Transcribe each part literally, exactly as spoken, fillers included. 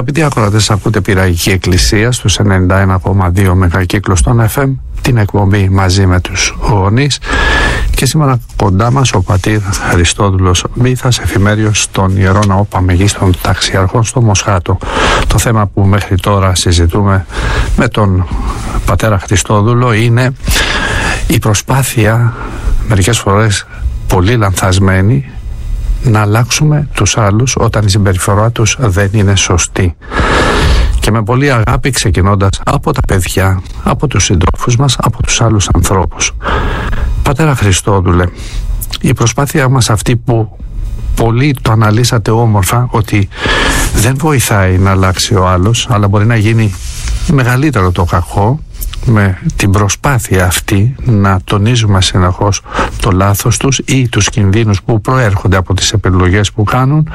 Αγαπητοί ακροατές, ακούτε Πειραϊκή Εκκλησία στους ενενήντα ένα κόμμα δύο μεγακύκλους των εφ εμ, την εκπομπή μαζί με τους γονείς, και σήμερα κοντά μας ο πατήρ Χριστόδουλος Μίθας, εφημέριος στον Ιερό Ναό Παμεγίστων Ταξιαρχών στο Μοσχάτο. Το θέμα που μέχρι τώρα συζητούμε με τον πατέρα Χριστόδουλο είναι η προσπάθεια, μερικές φορές πολύ λανθασμένη, να αλλάξουμε τους άλλους όταν η συμπεριφορά τους δεν είναι σωστή. Και με πολύ αγάπη, ξεκινώντας από τα παιδιά, από τους συντρόφους μας, από τους άλλους ανθρώπους. Πατέρα Χριστόδουλε, η προσπάθεια μας αυτή που πολύ το αναλύσατε όμορφα, ότι δεν βοηθάει να αλλάξει ο άλλος, αλλά μπορεί να γίνει μεγαλύτερο το κακό, με την προσπάθεια αυτή να τονίζουμε συνεχώς το λάθος τους ή τους κινδύνους που προέρχονται από τις επιλογές που κάνουν,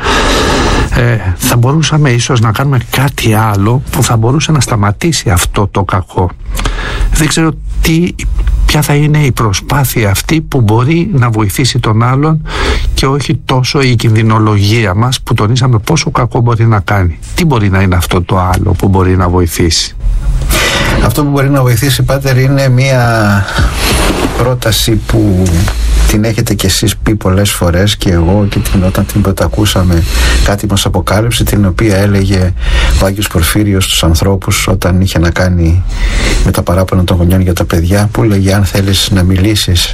ε, θα μπορούσαμε ίσως να κάνουμε κάτι άλλο που θα μπορούσε να σταματήσει αυτό το κακό. Δεν ξέρω τι, ποια θα είναι η προσπάθεια αυτή που μπορεί να βοηθήσει τον άλλον και όχι τόσο η κινδυνολογία μας που τονίσαμε πόσο κακό μπορεί να κάνει. Τι μπορεί να είναι αυτό το άλλο που μπορεί να βοηθήσει? Αυτό που μπορεί να βοηθήσει, πάτερ, είναι μία πρόταση που την έχετε κι εσείς πει πολλές φορές και εγώ, και την, όταν την πρωτακούσαμε κάτι μας αποκάλυψε, την οποία έλεγε ο Άγιος Πορφύριος στους ανθρώπους όταν είχε να κάνει με τα παράπονα των γονιών για τα παιδιά, που λέγει: αν θέλεις να μιλήσεις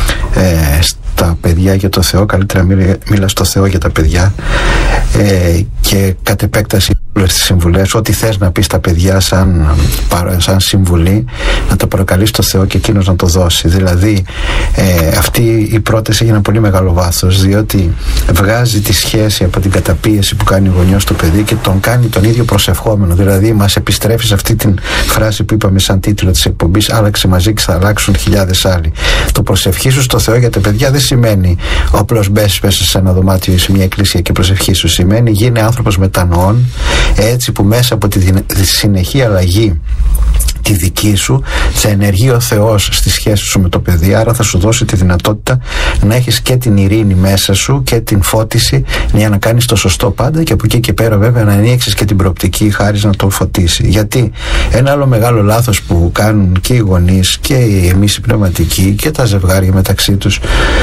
ε, στα παιδιά για το Θεό, καλύτερα μίλα στο Θεό για τα παιδιά, ε, και κατ' επέκταση όλες τις συμβουλές, ό,τι θες να πεις στα παιδιά σαν, σαν συμβουλή, να το προκαλείς στο Θεό και εκείνος να το δώσει. Δηλαδή ε, αυτή η πρόταση έχει ένα πολύ μεγάλο βάθος, διότι βγάζει τη σχέση από την καταπίεση που κάνει ο γονιός στο παιδί και τον κάνει τον ίδιο προσευχόμενο. Δηλαδή μας επιστρέφει σε αυτή την φράση που είπαμε σαν τίτλο της εκπομπής: άλλαξε μαζί και θα αλλάξουν χιλιάδες άλλοι. Το προσευχήσου στο Θεό για τα παιδιά δεν σημαίνει απλώς μπες μέσα σε ένα δωμάτιο ή σε μια εκκλησία και προσευχήσου. Σημαίνει γίνε άνθρωπος μετανοών, έτσι που μέσα από τη συνεχή αλλαγή τη δική σου θα ενεργεί ο Θεός στη σχέση σου με το παιδί, άρα θα σου δώσει τη δυνατότητα να έχεις και την ειρήνη μέσα σου και την φώτιση για να κάνεις το σωστό πάντα, και από εκεί και πέρα βέβαια να ανοίξεις και την προοπτική χάρη να το φωτίσει. Γιατί ένα άλλο μεγάλο λάθος που κάνουν και οι γονείς και εμείς οι πνευματικοί και τα ζευγάρια μεταξύ τους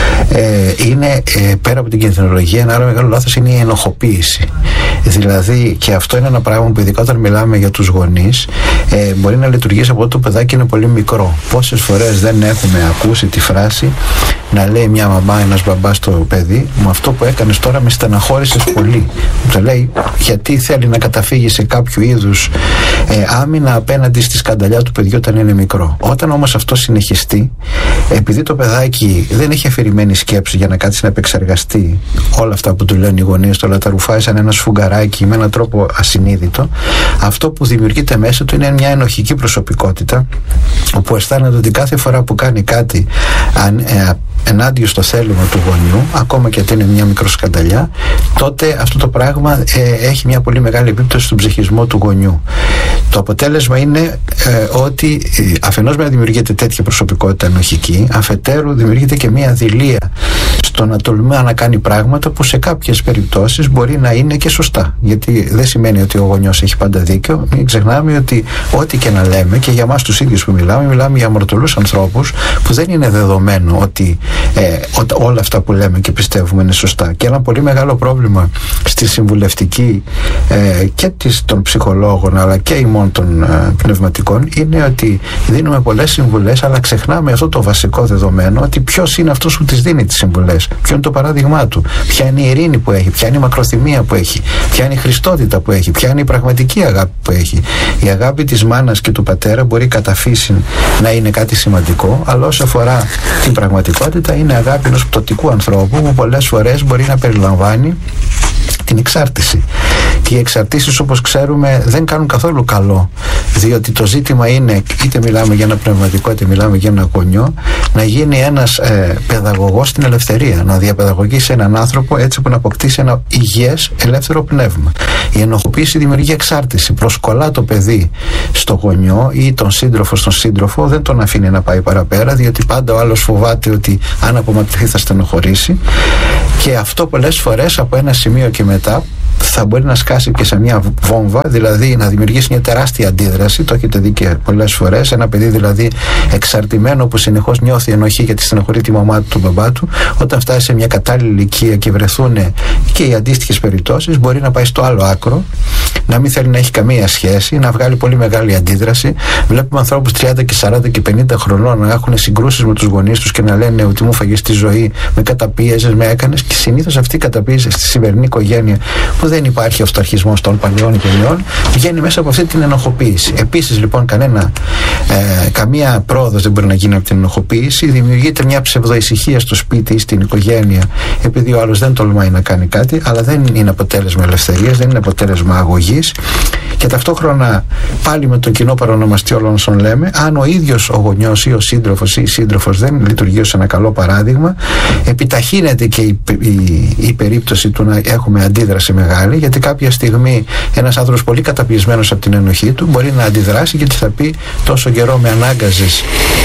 ε, είναι ε, πέρα από την κινδυνολογία, ένα άλλο μεγάλο λάθος είναι η ενοχοποίηση. Δηλαδή, και αυτό είναι ένα πράγμα που ειδικά όταν μιλάμε για τους γονείς ε, μπορεί να λειτουργήσει από το παιδάκι είναι πολύ μικρό. Πόσες φορές δεν έχουμε ακούσει τη φράση να λέει μια μαμά, ένας μπαμπάς στο παιδί: με αυτό που έκανες τώρα με στεναχώρησες πολύ. Το λέει γιατί θέλει να καταφύγει σε κάποιο είδους ε, άμυνα απέναντι στη σκανταλιά του παιδιού όταν είναι μικρό. Όταν όμως αυτό συνεχιστεί, επειδή το παιδάκι δεν έχει αφηρημένη σκέψη για να κάτσει να επεξεργαστεί όλα αυτά που του λένε οι γονείς, το λαταρουφάει σαν ένα σφουγγαράκι με έναν τρόπο ασυνείδητο, αυτό που δημιουργείται μέσα του είναι μια ενοχική προσωπικότητα, όπου αισθάνεται ότι κάθε φορά που κάνει κάτι αν, ε, ενάντια στο θέλημα του γονιού, ακόμα και ότι είναι μια μικροσκανταλιά, τότε αυτό το πράγμα ε, έχει μια πολύ μεγάλη επίπτωση στον ψυχισμό του γονιού. Το αποτέλεσμα είναι ε, ότι ε, αφενός με να δημιουργείται τέτοια προσωπικότητα ενοχική, αφετέρου δημιουργείται και μια δειλία στο να τολμά να κάνει πράγματα που σε κάποιες περιπτώσεις μπορεί να είναι και σωστά. Γιατί δεν σημαίνει ότι ο γονιός έχει πάντα δίκιο. Μην ξεχνάμε ότι ό,τι και να λέμε, και για μας τους ίδιους που μιλάμε, μιλάμε για αμαρτωλούς ανθρώπους που δεν είναι δεδομένο ότι ε, όλα αυτά που λέμε και πιστεύουμε είναι σωστά. Και ένα πολύ μεγάλο πρόβλημα στη συμβουλευτική ε, και της, των ψυχολόγων αλλά και ημών των ε, πνευματικών είναι ότι δίνουμε πολλές συμβουλές, αλλά ξεχνάμε αυτό το βασικό δεδομένο, ότι ποιος είναι αυτός που τις δίνει τις συμβουλές, ποιο είναι το παράδειγμά του, ποια είναι η ειρήνη που έχει, ποια είναι η μακροθυμία που έχει, ποια είναι η χριστότητα που έχει, ποια είναι η πραγματική αγάπη που έχει. Η αγάπη της μάνας και του πατέρα μπορεί κατά φύση να είναι κάτι σημαντικό, αλλά όσο αφορά την πραγματικότητα είναι αγάπη ενός πτωτικού ανθρώπου που πολλές φορές μπορεί να περιλαμβάνει την εξάρτηση. Και οι εξαρτήσεις, όπως ξέρουμε, δεν κάνουν καθόλου καλό, διότι το ζήτημα είναι, είτε μιλάμε για ένα πνευματικό είτε μιλάμε για ένα γονιό, να γίνει ένας ε, παιδαγωγός στην ελευθερία, να διαπαιδαγωγήσει έναν άνθρωπο έτσι που να αποκτήσει ένα υγιές ελεύθερο πνεύμα. Η ενοχοποίηση δημιουργεί εξάρτηση. Προσκολά το παιδί στο γονιό ή τον σύντροφο στον σύντροφο, δεν τον αφήνει να πάει παραπέρα, διότι πάντα ο άλλος φοβάται ότι αν απομακρυνθεί θα στενοχωρήσει. Και αυτό πολλές φορές από ένα σημείο και μετά θα μπορεί να σκάσει και σε μια βόμβα, δηλαδή να δημιουργήσει μια τεράστια αντίδραση. Το έχετε δει και πολλές φορές. Ένα παιδί δηλαδή εξαρτημένο που συνεχώς νιώθει ενοχή γιατί στενοχωρεί τη μαμά του, τον μπαμπά του, όταν φτάσει σε μια κατάλληλη ηλικία και βρεθούν και οι αντίστοιχες περιπτώσεις, μπορεί να πάει στο άλλο άκρο, να μην θέλει να έχει καμία σχέση, να βγάλει πολύ μεγάλη αντίδραση. Βλέπουμε ανθρώπους τριάντα και σαράντα και πενήντα χρονών να έχουν συγκρούσεις με τους γονείς τους και να λένε ότι μου φαγες τη ζωή, με καταπίεζες, με έκανες. Και συνήθως αυτή η καταπίεση στη σημερινή οικογένεια, που δεν υπάρχει αυταρχισμός των παλιών γενιών, βγαίνει μέσα από αυτή την ενοχοποίηση. Επίσης λοιπόν κανένα, ε, καμία πρόοδος δεν μπορεί να γίνει από την ενοχοποίηση. Δημιουργείται μια ψευδοησυχία στο σπίτι ή στην οικογένεια, επειδή ο άλλος δεν τολμάει να κάνει κάτι, αλλά δεν είναι αποτέλεσμα ελευθερίας, δεν είναι αποτέλεσμα αγωγής. Και ταυτόχρονα πάλι με τον κοινό παρονομαστή όλων όσων λέμε, αν ο ίδιος ο γονιός ή ο σύντροφος ή η σύντροφος δεν λειτουργεί ως ένα καλό παράδειγμα, επιταχύνεται και η, η, η περίπτωση του να έχουμε αντίδραση μεγάλη, γιατί κάποια στιγμή ένας άνθρωπος πολύ καταπιεσμένος από την ενοχή του μπορεί να αντιδράσει και θα πει: τόσο καιρό με ανάγκαζες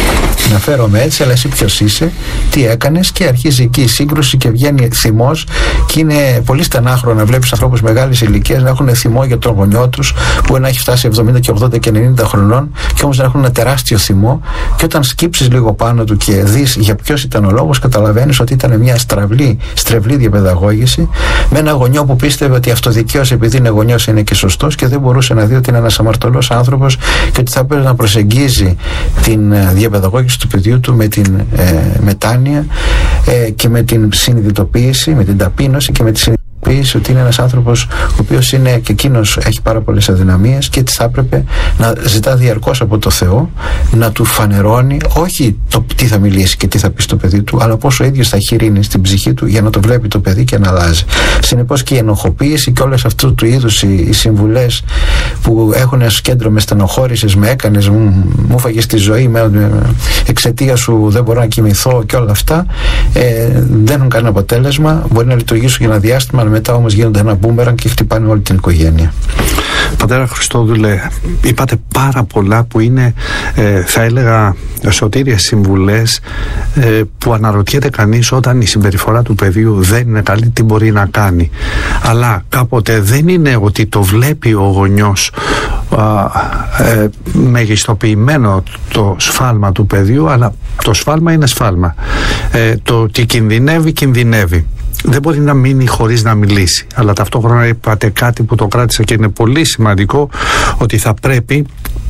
να φέρομαι έτσι, αλλά εσύ ποιος είσαι, τι έκανες? Και αρχίζει εκεί η σύγκρουση και βγαίνει θυμός. Και είναι πολύ στενάχρο να βλέπεις ανθρώπους μεγάλης ηλικίας να έχουν θυμό για τον γονιό τους, που να έχει φτάσει εβδομήντα και ογδόντα και ενενήντα χρονών, και όμως να έχουν ένα τεράστιο θυμό. Και όταν σκύψεις λίγο πάνω του και δεις για ποιος ήταν ο λόγος, καταλαβαίνεις ότι ήταν μια στραβλή, στρεβλή διαπαιδαγώγηση, με ένα γονιό που πίστευε ότι αυτοδικαίως, επειδή είναι γονιός, είναι και σωστός, και δεν μπορούσε να δει ότι είναι ένας αμαρτωλός άνθρωπος και ότι θα πρέπει να προσεγγίζει την διαπαιδαγώγηση του παιδιού του με την ε, μετάνοια ε, και με την συνειδητοποίηση, με την ταπείνωση και με τη συνειδητοποίηση ότι είναι ένας άνθρωπος ο οποίος είναι και εκείνος έχει πάρα πολλές αδυναμίες, και έτσι θα έπρεπε να ζητά διαρκώς από το Θεό να του φανερώνει όχι το τι θα μιλήσει και τι θα πει στο παιδί του, αλλά πώς ο ίδιος θα χειρίνει στην ψυχή του για να το βλέπει το παιδί και να αλλάζει. Συνεπώς και η ενοχοποίηση και όλες αυτού του είδους οι, οι συμβουλές που έχουν ως κέντρο με στενοχώρησες, με έκανες, μου, μου φαγες τη ζωή, με, με, εξαιτία σου δεν μπορώ να κοιμηθώ και όλα αυτά, ε, δεν έχουν κανένα αποτέλεσμα. Μπορεί να λειτουργήσουν για ένα διάστημα, αλλά μετά όμως γίνονται ένα μπούμεραν και χτυπάνε όλη την οικογένεια. Πατέρα Χριστόδουλε, είπατε πάρα πολλά που είναι, ε, θα έλεγα, σωτήριες συμβουλές, ε, που αναρωτιέται κανείς όταν η συμπεριφορά του παιδιού δεν είναι καλή, τι μπορεί να κάνει. Αλλά κάποτε δεν είναι ότι το βλέπει ο γονιός α, ε, μεγιστοποιημένο το σφάλμα του παιδιού, αλλά το σφάλμα είναι σφάλμα. Ε, το ότι κινδυνεύει, κινδυνεύει. Δεν μπορεί να μείνει χωρίς να μιλήσει. Αλλά ταυτόχρονα είπατε κάτι που το κράτησα και είναι πολύ σημαντικό, ότι θα πρέπει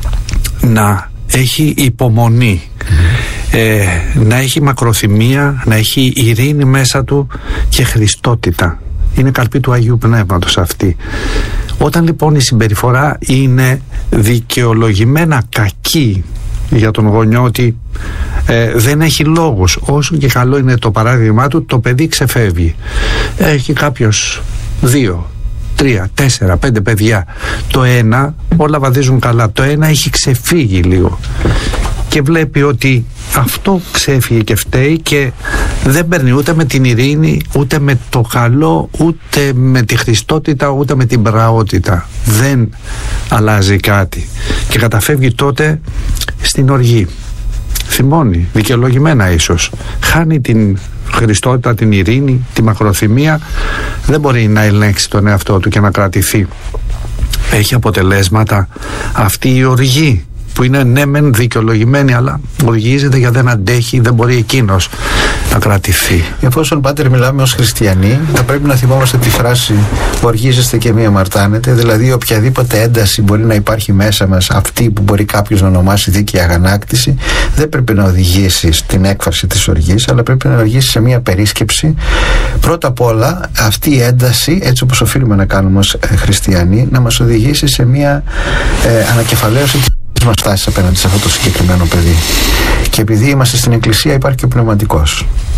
να έχει υπομονή, ε, να έχει μακροθυμία, να έχει ειρήνη μέσα του και χριστότητα. Είναι καρπή του Αγίου Πνεύματος αυτή. Όταν λοιπόν η συμπεριφορά είναι δικαιολογημένα κακή για τον γονιό, ότι ε, δεν έχει λόγος, όσο και καλό είναι το παράδειγμά του, το παιδί ξεφεύγει. Έχει κάποιος δύο, τρία, τέσσερα, πέντε παιδιά. Το ένα, όλα βαδίζουν καλά. Το ένα έχει ξεφύγει λίγο και βλέπει ότι αυτό ξέφυγε και φταίει, και δεν παίρνει ούτε με την ειρήνη, ούτε με το καλό, ούτε με τη χριστότητα, ούτε με την πραότητα. Δεν αλλάζει κάτι και καταφεύγει τότε στην οργή. Θυμώνει, δικαιολογημένα ίσως. Χάνει την χριστότητα, την ειρήνη, τη μακροθυμία. Δεν μπορεί να ελέγξει τον εαυτό του και να κρατηθεί. Έχει αποτελέσματα αυτή η οργή, που είναι ναι μεν δικαιολογημένη, αλλά οργίζεται γιατί δεν αντέχει, δεν μπορεί εκείνος να κρατηθεί. Εφόσον, Πάτερ, μιλάμε ως χριστιανοί, θα πρέπει να θυμόμαστε τη φράση «Οργίζεστε και μη αμαρτάνετε», δηλαδή οποιαδήποτε ένταση μπορεί να υπάρχει μέσα μας, αυτή που μπορεί κάποιος να ονομάσει δίκαιη αγανάκτηση, δεν πρέπει να οδηγήσει στην έκφραση της οργής, αλλά πρέπει να οδηγήσει σε μια περίσκεψη. Πρώτα απ' όλα, αυτή η ένταση, έτσι όπως οφείλουμε να κάνουμε ως χριστιανοί, να μας οδηγήσει σε μια ε, ανακεφαλαίωση μας φτάσει απέναντι σε αυτό το συγκεκριμένο παιδί. Και επειδή είμαστε στην Εκκλησία, υπάρχει και ο πνευματικός.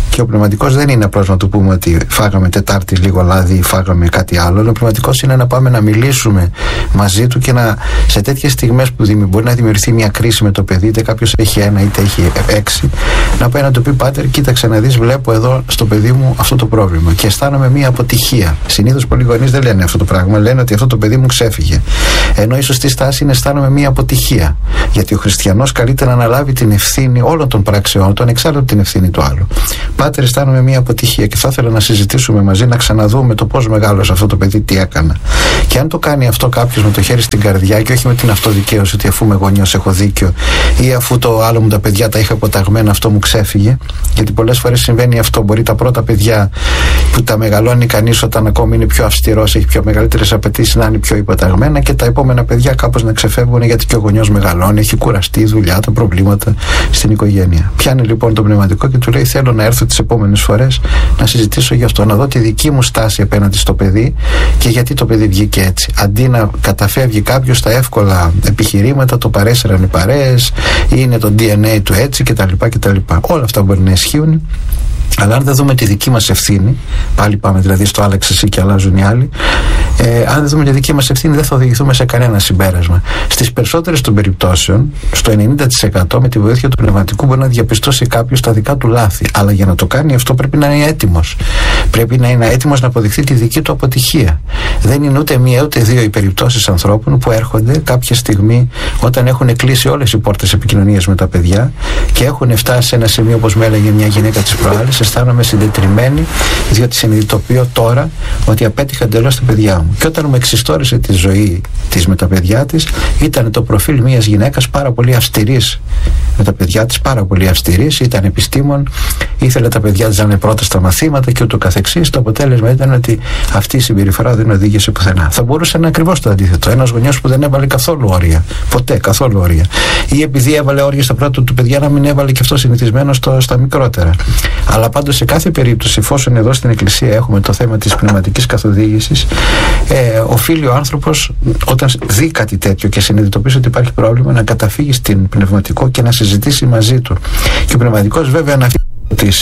Και ο πνευματικός δεν είναι απλώς να του πούμε ότι φάγαμε Τετάρτη λίγο λάδι ή φάγαμε κάτι άλλο. Ο πνευματικός είναι να πάμε να μιλήσουμε μαζί του και να, σε τέτοιες στιγμές που μπορεί να δημιουργηθεί μια κρίση με το παιδί, είτε κάποιος έχει ένα είτε έχει έξι, να πάει να του πει: Πάτερ, κοίταξε να δεις, βλέπω εδώ στο παιδί μου αυτό το πρόβλημα και αισθάνομαι μια αποτυχία. Συνήθως πολλοί γονείς δεν λένε αυτό το πράγμα, λένε ότι αυτό το παιδί μου ξέφυγε. Ενώ η σωστή στάση είναι αισθάνομαι μια αποτυχία. Γιατί ο χριστιανός καλείται να αναλάβει την ευθύνη όλων των πράξεών του, ανεξάρτητα από την ευθύνη του άλλου. Πάτερ, αισθάνομαι μια αποτυχία και θα ήθελα να συζητήσουμε μαζί, να ξαναδούμε το πώς μεγάλωσε αυτό το παιδί, τι έκανα. Και αν το κάνει αυτό κάποιος με το χέρι στην καρδιά και όχι με την αυτοδικαίωση ότι αφού είμαι γονιός έχω δίκιο ή αφού το άλλο μου τα παιδιά τα είχα αποταγμένα, αυτό μου ξέφυγε. Γιατί πολλές φορές συμβαίνει αυτό. Μπορεί τα πρώτα παιδιά που τα μεγαλώνει κανείς όταν ακόμη είναι πιο αυστηρός, έχει πιο μεγαλύτερες απαιτήσεις, να είναι πιο υποταγμένα, και τα επόμενα παιδιά κάπως να ξεφεύγουν γιατί και ο γονιός μεγαλώνει, έχει κουραστεί η δουλειά, τα προβλήματα στην οικογένεια. Πιάνει λοιπόν το πνευματικό και του λέει: θέλω να έρθω τις επόμενες φορές να συζητήσω γι' αυτό, να δω τη δική μου στάση απέναντι στο παιδί και γιατί το παιδί βγήκε έτσι. Αντί να καταφεύγει κάποιος στα εύκολα επιχειρήματα, το παρέσυραν οι παρέες, είναι το ντι εν έι του έτσι κτλ. κτλ. Όλα αυτά μπορεί να ισχύουν. Αλλά αν δεν δούμε τη δική μας ευθύνη, πάλι πάμε δηλαδή στο άλλαξε εσύ και αλλάζουν οι άλλοι, ε, αν δεν δούμε τη δική μας ευθύνη, δεν θα οδηγηθούμε σε κανένα συμπέρασμα. Στις περισσότερες των περιπτώσεων, στο ενενήντα τοις εκατό, με τη βοήθεια του πνευματικού μπορεί να διαπιστώσει κάποιος τα δικά του λάθη. Αλλά για να το κάνει αυτό πρέπει να είναι έτοιμος. Πρέπει να είναι έτοιμος να αποδειχθεί τη δική του αποτυχία. Δεν είναι ούτε μία ούτε δύο οι περιπτώσεις ανθρώπων που έρχονται κάποια στιγμή όταν έχουν κλείσει όλες οι πόρτες επικοινωνίας με τα παιδιά και έχουν φτάσει σε ένα σημείο, όπως με έλεγε μια γυναίκα της προάλλης, αισθάνομαι συντετριμμένη, διότι συνειδητοποιώ τώρα ότι απέτυχα εντελώς τα παιδιά μου. Και όταν μου εξιστόρισε τη ζωή της με τα παιδιά της, ήταν το προφίλ μιας γυναίκας πάρα πολύ αυστηρής με τα παιδιά της, πάρα πολύ αυστηρής, ήταν επιστήμον, ήθελε τα παιδιά της να είναι πρώτα στα μαθήματα και ούτω καθεξής. Το αποτέλεσμα ήταν ότι αυτή η συμπεριφορά δεν οδήγησε πουθενά. Θα μπορούσε να είναι ακριβώς το αντίθετο. Ένας γονιός που δεν έβαλε καθόλου όρια, ποτέ καθόλου όρια. Ή επειδή έβαλε όρια στα πρώτα του παιδιά, να μην έβαλε και αυτό συνηθισμένο στο, στα μικρότερα. Αλλά πάντως σε κάθε περίπτωση, εφόσον εδώ στην Εκκλησία έχουμε το θέμα της πνευματικής καθοδήγησης, ε, οφείλει ο άνθρωπος όταν δει κάτι τέτοιο και συνειδητοποιήσει ότι υπάρχει πρόβλημα να καταφύγει στην πνευματικό και να συζητήσει μαζί του. Και ο πνευματικός βέβαια να τις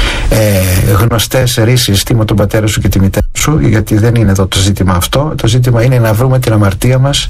ε, γνωστές ρίσεις στήμα τον πατέρα σου και τη μητέρα σου, γιατί δεν είναι εδώ το ζήτημα αυτό. Το ζήτημα είναι να βρούμε την αμαρτία μας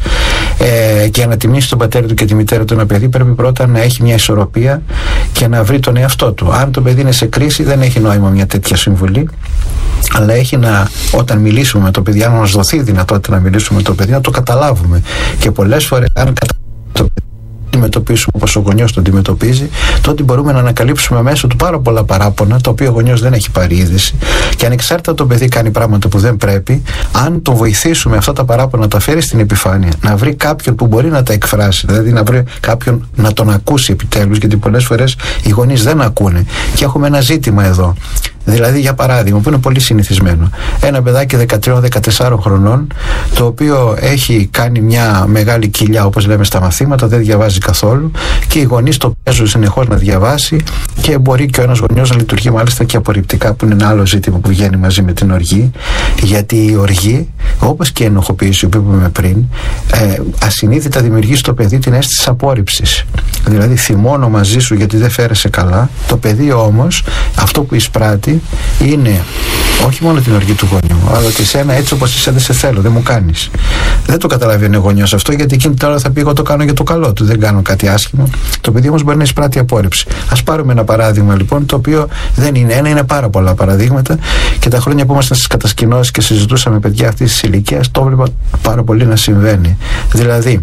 ε, και να τιμήσει τον πατέρα του και τη μητέρα του ένα παιδί. Πρέπει πρώτα να έχει μια ισορροπία και να βρει τον εαυτό του. Αν το παιδί είναι σε κρίση, δεν έχει νόημα μια τέτοια συμβουλή, αλλά έχει να, όταν μιλήσουμε με το παιδί, αν μας δοθεί η δυνατότητα να μιλήσουμε με το παιδί, να το καταλάβουμε. Και πολλές φορές, αν καταλάβουμε το παιδί, αντιμετωπίσουμε όπως ο γονιός το αντιμετωπίζει, τότε μπορούμε να ανακαλύψουμε μέσω του πάρα πολλά παράπονα, τα οποία ο γονιός δεν έχει πάρει είδηση. Και ανεξάρτητα το παιδί κάνει πράγματα που δεν πρέπει, αν το βοηθήσουμε αυτά τα παράπονα να τα φέρει στην επιφάνεια, να βρει κάποιον που μπορεί να τα εκφράσει, δηλαδή να βρει κάποιον να τον ακούσει επιτέλους, γιατί πολλές φορές οι γονείς δεν ακούνε. Και έχουμε ένα ζήτημα εδώ. Δηλαδή, για παράδειγμα, που είναι πολύ συνηθισμένο, ένα παιδάκι δεκατρία δεκατέσσερα χρονών, το οποίο έχει κάνει μια μεγάλη κοιλιά, όπως λέμε στα μαθήματα, δεν διαβάζει καθόλου, και οι γονείς το παίζουν συνεχώς να διαβάσει, και μπορεί και ο ένας γονιός να λειτουργεί μάλιστα και απορριπτικά, που είναι ένα άλλο ζήτημα που βγαίνει μαζί με την οργή. Γιατί η οργή, όπως και η ενοχοποίηση που είπαμε πριν, ε, ασυνείδητα δημιουργεί στο παιδί την αίσθηση της απόρριψης. Δηλαδή, θυμώνω μαζί σου γιατί δεν φέρεσαι καλά. Το παιδί όμως αυτό που εισπράττει είναι όχι μόνο την οργή του γονιού, αλλά ότι εσένα έτσι όπως είσαι δεν σε θέλω, δεν μου κάνεις. Δεν το καταλαβαίνει ο γονιός αυτό, γιατί εκείνη την ώρα θα πει: εγώ το κάνω για το καλό του, δεν κάνω κάτι άσχημο. Το παιδί όμως μπορεί να εισπράττει απόρριψη. Ας πάρουμε ένα παράδειγμα λοιπόν, το οποίο δεν είναι ένα, είναι πάρα πολλά παραδείγματα, και τα χρόνια που ήμασταν στις κατασκηνώσεις και συζητούσαμε παιδιά αυτής της ηλικίας, το έβλεπα πάρα πολύ να συμβαίνει. Δηλαδή,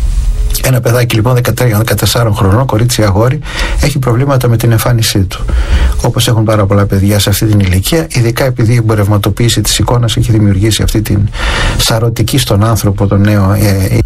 ένα παιδάκι λοιπόν δεκατρία δεκατέσσερα χρονών, κορίτσι αγόρι, έχει προβλήματα με την εμφάνισή του. Όπως έχουν πάρα πολλά παιδιά σε αυτή την ηλικία, ειδικά επειδή η εμπορευματοποίηση της εικόνας έχει δημιουργήσει αυτή την σαρωτική στον άνθρωπο, τον νέο ε,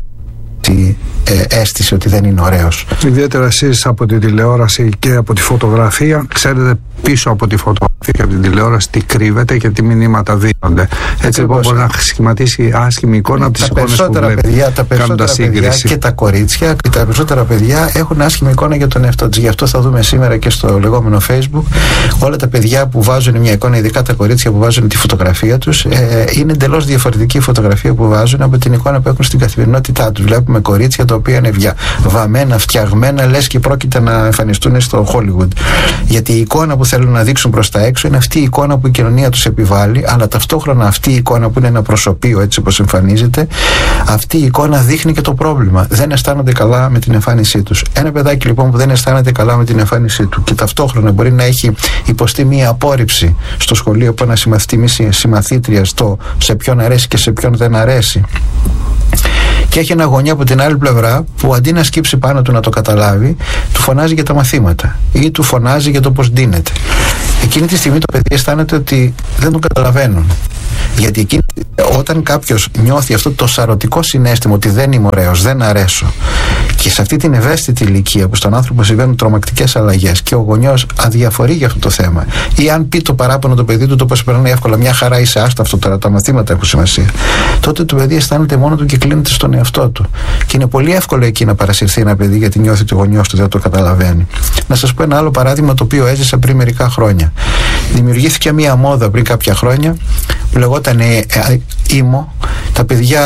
ε, ε, αίσθηση ότι δεν είναι ωραίος. Ιδιαίτερα εσείς από τη τηλεόραση και από τη φωτογραφία, ξέρετε πίσω από τη φωτογραφία και από την τηλεόραση τι κρύβεται και τι μηνύματα δίνονται. Έτσι λοιπόν μπορεί να σχηματίσει άσχημη εικόνα από τις εικόνες που βλέπει. Παιδιά, τα περισσότερα παιδιά και τα κορίτσια και τα περισσότερα παιδιά έχουν άσχημη εικόνα για τον εαυτό τους. Γι' αυτό θα δούμε σήμερα και στο λεγόμενο Facebook όλα τα παιδιά που βάζουν μια εικόνα, ειδικά τα κορίτσια που βάζουν τη φωτογραφία τους, ε, είναι εντελώς διαφορετική η φωτογραφία που βάζουν από την εικόνα που έχουν στην καθημερινότητά τους. Βλέπουμε κορίτσια τα οποία είναι βια, βαμμένα, φτιαγμένα, λες και πρόκειται να εμφανιστούν στο Hollywood. Γιατί η εικόνα που θέλουν να δείξουν προς τα έξω είναι αυτή η εικόνα που η κοινωνία τους επιβάλλει, αλλά ταυτόχρονα αυτή η εικόνα που είναι ένα προσωπείο έτσι όπως εμφανίζεται, αυτή η εικόνα δείχνει και το πρόβλημα. Δεν αισθάνονται καλά με την εμφάνισή τους. Ένα παιδάκι λοιπόν που δεν αισθάνεται καλά με την εμφάνισή του και ταυτόχρονα μπορεί να έχει υποστεί μία απόρριψη στο σχολείο από ένα συμμαθητή, συμμαθήτρια στο σε ποιον αρέσει και σε ποιον δεν αρέσει, και έχει ένα γονιά από την άλλη πλευρά που αντί να σκύψει πάνω του να το καταλάβει, του φωνάζει για τα μαθήματα ή του φωνάζει για το πώς ντύνεται. Εκείνη τη στιγμή το παιδί αισθάνεται ότι δεν τον καταλαβαίνουν. Γιατί εκείνη, όταν κάποιος νιώθει αυτό το σαρωτικό συναίσθημα ότι δεν είμαι ωραίος, δεν αρέσω, και σε αυτή την ευαίσθητη ηλικία που στον άνθρωπο συμβαίνουν τρομακτικές αλλαγές και ο γονιός αδιαφορεί για αυτό το θέμα, ή αν πει το παράπονο το παιδί του το πώς περνάει εύκολα, μια χαρά, είσαι άστο αυτό τώρα, τα μαθήματα έχουν σημασία, τότε το παιδί αισθάνεται μόνο του και κλείνεται στον εαυτό του. Και είναι πολύ εύκολο εκεί να παρασυρθεί ένα παιδί γιατί νιώθει ότι ο γονιός του δεν το καταλαβαίνει. Να σας πω ένα άλλο παράδειγμα το οποίο έζησα πριν μερικά χρόνια. Δημιουργήθηκε μια μόδα πριν κάποια χρόνια που λεγόταν ε, ε, ήμο. Τα παιδιά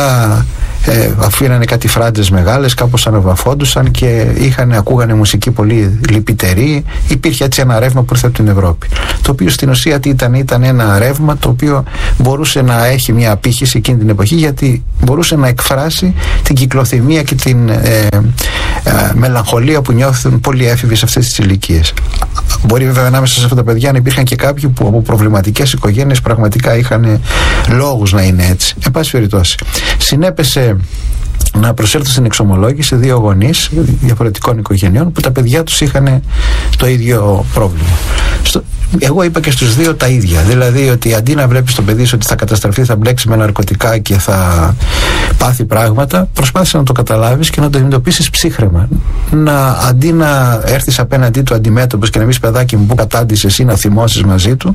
ε, αφήνανε κάτι φράντζες μεγάλες, κάπως αναβαφόντουσαν και είχαν, ακούγανε μουσική πολύ λυπητερή. Υπήρχε έτσι ένα ρεύμα που ήρθε από την Ευρώπη, το οποίο στην ουσία τι ήταν, ήταν ένα ρεύμα το οποίο μπορούσε να έχει μια απήχηση εκείνη την εποχή, γιατί μπορούσε να εκφράσει την κυκλοθυμία και την ε, ε, μελαγχολία που νιώθουν πολλοί έφηβοι σε αυτές τις ηλικίες. Μπορεί βέβαια ανάμεσα σε αυτά τα παιδιά να υπήρχαν και κάποιοι που από προβληματικές οικογένειες πραγματικά είχαν λόγους να είναι έτσι. Εν πάση περιπτώσει, συνέπεσε να προσέλθω στην εξομολόγηση δύο γονείς διαφορετικών οικογενειών που τα παιδιά τους είχαν το ίδιο πρόβλημα. Στο, εγώ είπα και στους δύο τα ίδια, δηλαδή ότι αντί να βλέπεις το παιδί σου ότι θα καταστραφεί, θα μπλέξει με ναρκωτικά και θα πάθει πράγματα, προσπάθησε να το καταλάβεις και να το αντιμετωπίσεις ψύχραιμα. Να, αντί να έρθεις απέναντί του αντιμέτωπος και να πεις παιδάκι μου που κατάντησες ή να θυμώσεις μαζί του,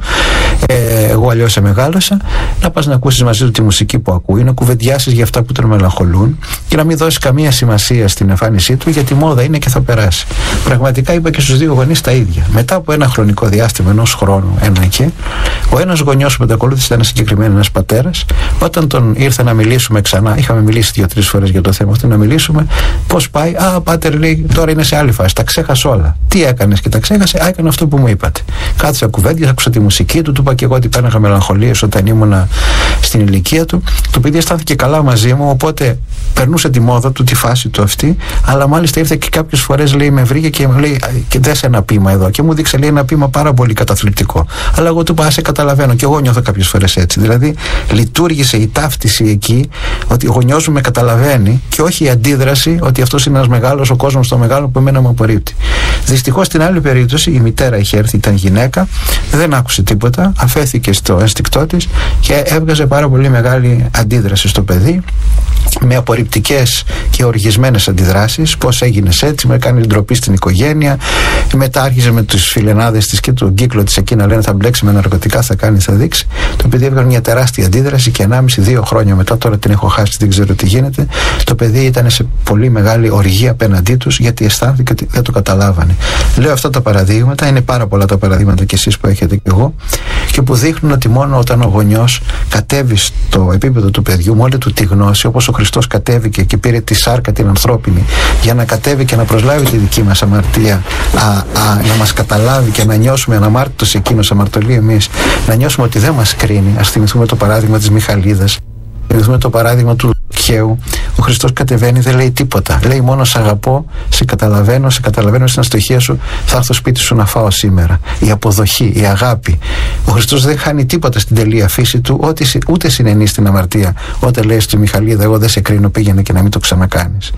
ε, εγώ αλλιώς σε μεγάλωσα, να πας να ακούσεις μαζί του τη μουσική που ακούει, να κουβεντιάσεις για αυτά που τον μελαγχολούν και να μην δώσεις καμία σημασία στην εμφάνισή του, γιατί μόδα είναι και θα περάσει. Πραγματικά είπα και στους δύο γονείς τα ίδια. Μετά από ένα χρονικό διάστημα, ενός χρόνου, ένα και, ο ένας γονιός που μετακολούθησε ήταν συγκεκριμένα ένας πατέρας. Όταν τον ήρθε να μιλήσουμε ξανά, είχαμε μιλήσει δύο-τρεις φορές για το θέμα αυτό, να μιλήσουμε, πώς πάει, α, πάτερ, λέει, τώρα είναι σε άλλη φάση, τα ξέχασε όλα. Τι έκανες και τα ξέχασε, α, έκανε αυτό που μου είπατε. Κάθισα κουβέντια, άκουσα τη μουσική του, του είπα και εγώ ότι πέναγα μελαγχολίες όταν ήμουνα στην ηλικία του. Το παιδί αισθάνθηκε καλά μαζί μου, οπότε περνούσε τη μόδα του, τη φάση του αυτή, αλλά μάλιστα ήρθε και κάποιες φορές, λέει, με βρήκε και μου λέει, και δες ένα ποίημα εδώ. Και μου δείξε, λέει, ένα ποίημα πάρα πολύ καταθλιπτικό. Αλλά εγώ του είπα, σε καταλαβαίνω, και εγώ νιώθω κάποιες φορές έτσι. Δηλαδή, λειτουργήσε η ταύτιση εκεί, ότι ο γονιός μου με καταλαβαίνει, και όχι η αντίδραση ότι αυτός είναι ένας μεγάλος, ο κόσμος το μεγάλο που εμένα μου απορρίπτει. Δυστυχώς στην άλλη περίπτωση, η μητέρα είχε έρθει, ήταν γυναίκα, δεν άκουσε τίποτα, αφέθηκε στο ένστικτό της και έβγαζε πάρα πολύ μεγάλη αντίδραση στο παιδί, με απορριπτικές και οργισμένες αντιδράσεις. Πώς έγινες έτσι, με κάνει ντροπή στην οικογένεια. Μετά άρχιζε με τους φιλενάδες της και τον κύκλο της εκεί να λένε θα μπλέξει με ναρκωτικά, θα κάνει, θα δείξει. Το παιδί έβγαλε μια τεράστια αντίδραση και ενάμιση δύο χρόνια μετά, τώρα την έχω χάσει, δεν ξέρω τι γίνεται. Το παιδί ήταν σε πολύ μεγάλη οργή απέναντί τους, γιατί αισθάνθηκε ότι δεν το καταλάβανε. Λέω αυτά τα παραδείγματα, είναι πάρα πολλά τα παραδείγματα κι εσείς που έχετε κι εγώ, και που δείχνουν ότι μόνο όταν ο γονιός κατέβει στο επίπεδο του παιδιού, με όλη του τη γνώση, όπως ο Χριστός κατέβηκε και πήρε τη σάρκα την ανθρώπινη για να κατέβει και να προσλάβει τη δική μας αμαρτία, α, α, να μας καταλάβει και να νιώσουμε αναμάρτητος εκείνος, αμαρτωλοί εμείς, να νιώσουμε ότι δεν μας κρίνει. Ας θυμηθούμε το παράδειγμα της Μιχαλίδας, θυμηθούμε το παράδειγμα του Λουκαίου. Ο Χριστός κατεβαίνει, δεν λέει τίποτα. Λέει μόνο σ' αγαπώ, σε καταλαβαίνω, σε καταλαβαίνω στην αστοχία σου, θα έρθω σπίτι σου να φάω σήμερα. Η αποδοχή, η αγάπη. Ο Χριστός δεν χάνει τίποτα στην τελεία φύση του, ότι, ούτε συνενεί στην αμαρτία. Όταν λέει στη Μιχαλίδα, εγώ δεν σε κρίνω, πήγαινε και να μην το ξανακάνεις.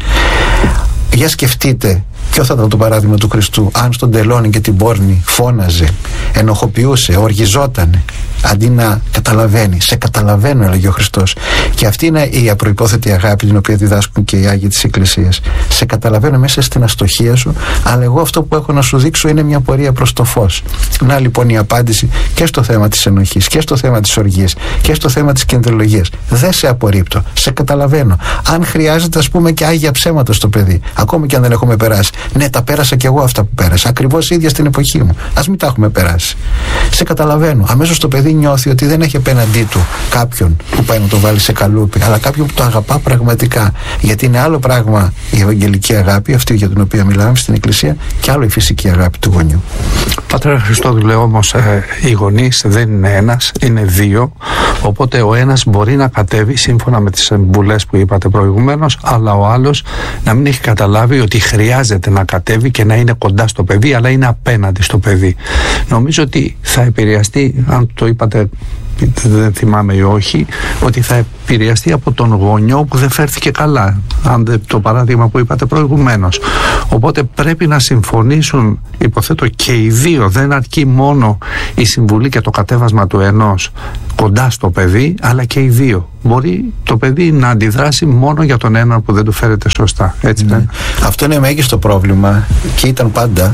Για σκεφτείτε ποιο θα ήταν το παράδειγμα του Χριστού αν στον τελώνη και την πόρνη φώναζε, ενοχοποιούσε, οργιζότανε, αντί να καταλαβαίνει. Σε καταλαβαίνω, έλεγε ο Χριστός. Και αυτή είναι η απροϋπόθετη αγάπη την οποία διδάσκουν και οι Άγιοι της Εκκλησίας. Σε καταλαβαίνω μέσα στην αστοχία σου, αλλά εγώ αυτό που έχω να σου δείξω είναι μια πορεία προς το φως. Να λοιπόν η απάντηση και στο θέμα της ενοχής και στο θέμα της οργής και στο θέμα της κινδυλολογίας. Δεν σε απορρίπτω, σε καταλαβαίνω. Αν χρειάζεται, ας πούμε, και άγια ψέματα στο παιδί, ακόμη και αν δεν έχουμε περάσει, Ναι, τα πέρασα κι εγώ αυτά που πέρασα. Ακριβώς ίδια στην εποχή μου. Ας μην τα έχουμε περάσει. Σε καταλαβαίνω. Αμέσως το παιδί νιώθει ότι δεν έχει απέναντί του κάποιον που πάει να το βάλει σε καλούπι, αλλά κάποιον που το αγαπά πραγματικά. Γιατί είναι άλλο πράγμα η ευαγγελική αγάπη, αυτή για την οποία μιλάμε στην Εκκλησία, και άλλο η φυσική αγάπη του γονιού. Πατέρα Χριστόδουλε, όμως ε, οι γονείς δεν είναι ένας, είναι δύο. Οπότε ο ένας μπορεί να κατέβει σύμφωνα με τις συμβουλές που είπατε προηγουμένως, αλλά ο άλλος να μην έχει καταλάβει ότι χρειάζεται να κατέβει και να είναι κοντά στο παιδί, αλλά είναι απέναντι στο παιδί. Νομίζω ότι θα επηρεαστεί, αν το είπατε, δεν θυμάμαι ή όχι, ότι θα επηρεαστεί από τον γονιό που δεν φέρθηκε καλά, αν το παράδειγμα που είπατε προηγουμένως. Οπότε πρέπει να συμφωνήσουν, υποθέτω, και οι δύο. Δεν αρκεί μόνο η συμβουλή και το κατέβασμα του ενός κοντά στο παιδί, αλλά και οι δύο. Μπορεί το παιδί να αντιδράσει μόνο για τον έναν που δεν του φέρεται σωστά. Έτσι, ναι. Αυτό είναι μέγιστο πρόβλημα και ήταν πάντα,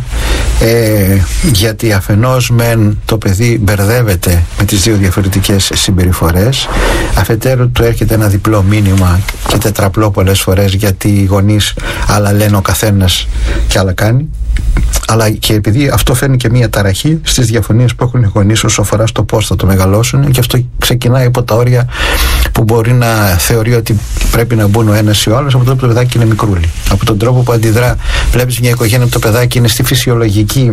ε, γιατί αφενός μεν το παιδί μπερδεύεται με τις δύο διαφορετικές συμπεριφορές, αφετέρου του έρχεται ένα διπλό μήνυμα και τετραπλό πολλές φορές, γιατί οι γονείς άλλα λένε ο καθένας και άλλα κάνει, αλλά και επειδή αυτό φέρνει και μία ταραχή στις διαφωνίες που έχουν οι γονείς όσο αφορά στο πώς θα το μεγαλώσουν, και αυτό ξεκινάει από τα όρια που μπορεί να θεωρεί ότι πρέπει να μπουν ο ένας ή ο άλλος, από το που το παιδάκι είναι μικρούλι, από τον τρόπο που αντιδρά. Βλέπεις μια οικογένεια που το παιδάκι είναι στη φυσιολογική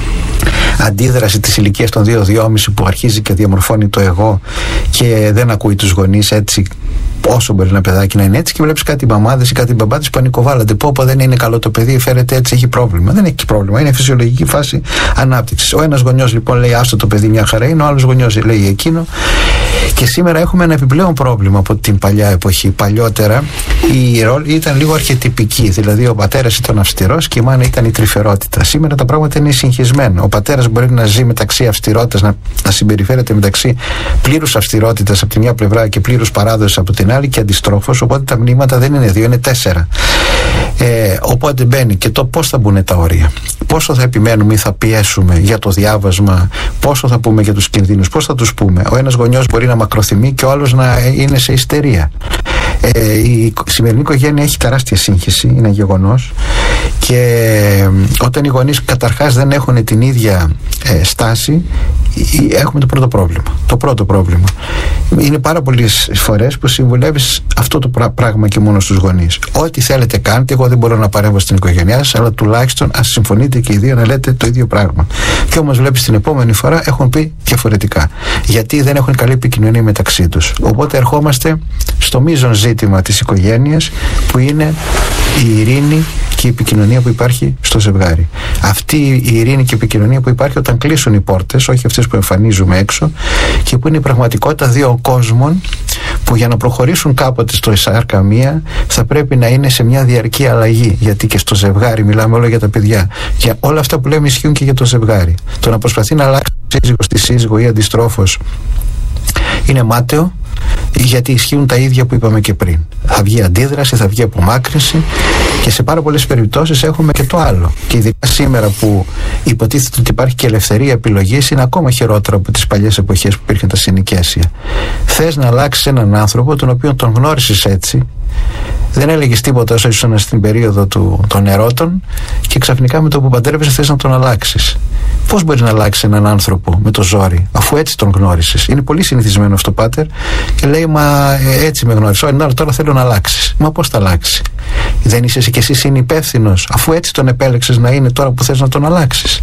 αντίδραση της ηλικίας των δύο δυόμισι, που αρχίζει και διαμορφώνει το εγώ και δεν ακούει τους γονείς, έτσι όσο μπορεί ένα παιδάκι να είναι έτσι, και βλέπεις κάτι μαμάδες ή κάτι μπαμπάδες που πανικοβάλλονται. Πω πω δεν είναι καλό το παιδί, φέρεται έτσι, έχει πρόβλημα. Δεν έχει πρόβλημα, είναι φυσιολογική φάση ανάπτυξης. Ο ένας γονιός λοιπόν λέει άστο το παιδί, μια χαρά είναι, ο άλλος γονιός λέει εκείνο. Και σήμερα έχουμε ένα επιπλέον πρόβλημα από την παλιά εποχή. Παλιότερα η ρόλη ήταν λίγο αρχετυπική, δηλαδή ο πατέρας ήταν αυστηρός και η μάνα ήταν η τρυφερότητα. Σήμερα τα πράγματα είναι συγχυσμένα. Ο πατέρας μπορεί να ζει μεταξύ αυστηρότητας, να, να συμπεριφέρεται μεταξύ πλήρους αυστηρότητας από τη μια πλευρά και πλήρους παράδοσης από την άλλη, και αντιστρόφως. Οπότε τα μνήματα δεν είναι δύο, είναι τέσσερα. Ε, οπότε μπαίνει και το πώς θα μπουν τα όρια. Πόσο θα επιμένουμε ή θα πιέσουμε για το διάβασμα, πόσο θα πούμε για τους κινδύνους, πώς θα τους πούμε. Ο ένας γονιός μπορεί να μακροθυμεί και ο άλλος να είναι σε ιστερία. Ε, η σημερινή οικογένεια έχει τεράστια σύγχυση, είναι γεγονός, και όταν οι γονείς καταρχάς δεν έχουν την ίδια ε, στάση, έχουμε το πρώτο πρόβλημα. Το πρώτο πρόβλημα είναι πάρα πολλές φορές που συμβουλεύεις αυτό το πράγμα και μόνο στους γονείς. Ό,τι θέλετε κάντε, εγώ δεν μπορώ να παρέμβω στην οικογένειά σας, αλλά τουλάχιστον ας συμφωνείτε και οι δύο να λέτε το ίδιο πράγμα. Και όμως βλέπεις την επόμενη φορά έχουν πει διαφορετικά, γιατί δεν έχουν καλή επικοινωνία μεταξύ τους. Οπότε ερχόμαστε στο μείζον ζήτημα της οικογένειας, που είναι η ειρήνη και η επικοινωνία που υπάρχει στο ζευγάρι. Αυτή η ειρήνη και η επικοινωνία που υπάρχει όταν κλείσουν οι πόρτες, όχι αυτές που εμφανίζουμε έξω, και που είναι η πραγματικότητα δύο κόσμων που για να προχωρήσουν κάποτε στο εισάρκα μία θα πρέπει να είναι σε μια διαρκή αλλαγή. Γιατί και στο ζευγάρι, μιλάμε όλο για τα παιδιά, και όλα αυτά που λέμε ισχύουν και για το ζευγάρι. Το να προσπαθεί να αλλάξει σύζυγο στη σύζυγο ή αντιστρόφως είναι μάταιο, γιατί ισχύουν τα ίδια που είπαμε και πριν. Θα βγει αντίδραση, θα βγει απομάκρυνση, και σε πάρα πολλές περιπτώσεις έχουμε και το άλλο. Και ειδικά σήμερα που υποτίθεται ότι υπάρχει και ελευθερία επιλογής, είναι ακόμα χειρότερο από τις παλιές εποχές που υπήρχαν τα συνοικέσια. Θες να αλλάξεις έναν άνθρωπο τον οποίο τον γνώρισες έτσι, δεν έλεγες τίποτα όσο ήσουν στην περίοδο του, των ερώτων, και ξαφνικά με το που παντρεύεσαι θες να τον αλλάξεις. Πώς μπορείς να αλλάξεις έναν άνθρωπο με το ζόρι, αφού έτσι τον γνώρισες? Είναι πολύ συνηθισμένο αυτό, πάτερ, και λέει μα ε, έτσι με γνώρισες. Όχι, ναι, τώρα θέλω να αλλάξεις. Μα πώς θα αλλάξει? Δεν είσαι κι εσύ συνυπεύθυνος, αφού έτσι τον επέλεξες να είναι, τώρα που θες να τον αλλάξεις?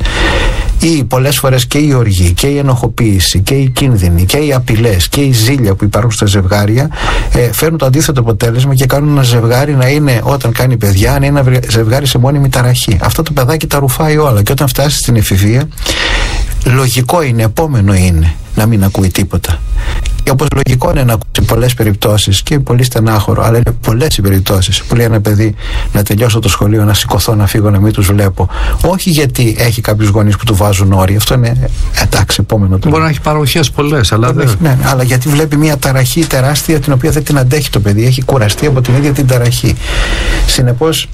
Ή πολλές φορές και η οργή και η ενοχοποίηση και οι κίνδυνοι και οι απειλές και η ζήλια που υπάρχουν στα ζευγάρια ε, φέρνουν το αντίθετο αποτέλεσμα και κάνουν ένα ζευγάρι να είναι, όταν κάνει παιδιά, να είναι ένα ζευγάρι σε μόνιμη ταραχή. Αυτό το παιδάκι τα ρουφάει όλα, και όταν φτάσει στην εφηβεία, λογικό είναι, επόμενο είναι να μην ακούει τίποτα. Και όπως λογικό είναι να ακούσει σε πολλές περιπτώσεις και πολύ στενάχωρο, αλλά είναι πολλές οι περιπτώσεις που λέει ένα παιδί να τελειώσω το σχολείο, να σηκωθώ, να φύγω, να μην τους βλέπω. Όχι γιατί έχει κάποιους γονείς που του βάζουν όρια, αυτό είναι εντάξει, επόμενο. Μπορεί να έχει παροχές πολλές, αλλά δεν. Ναι, αλλά γιατί βλέπει μια ταραχή τεράστια την οποία δεν την αντέχει το παιδί, έχει κουραστεί από την ίδια την ταραχή. Συνεπώς,